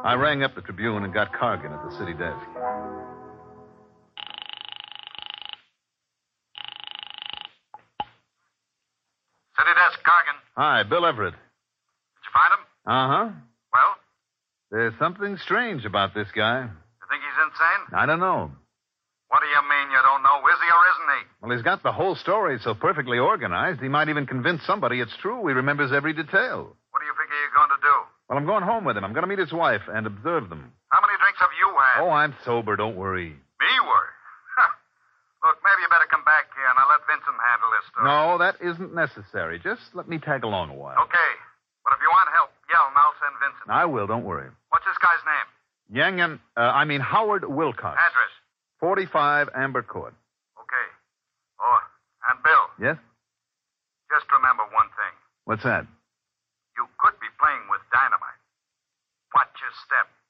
I rang up the Tribune and got Cargan at the city desk. City desk, Cargan. Hi, Bill Everett. Did you find him? Uh-huh. Well, There's something strange about this guy. you think he's insane? I don't know. What do you mean you don't know? Is he or isn't he? Well, he's got the whole story so perfectly organized, he might even convince somebody it's true. He remembers every detail. What do you figure you're going to do? Well, I'm going home with him. I'm going to meet his wife and observe them. How many drinks have you had? Oh, I'm sober. Don't worry. Me worry. Look, maybe you better come back here and I'll let Vincent handle this story. No, that isn't necessary. Just let me tag along a while. Okay. But if you want help, yell and I'll send Vincent. I will. Don't worry. What's this guy's name? Howard Wilcox. Address. 45 Amber Court. Okay. Oh, and Bill, Yes? just remember one thing. What's that? You could be playing with dynamite. Watch your step.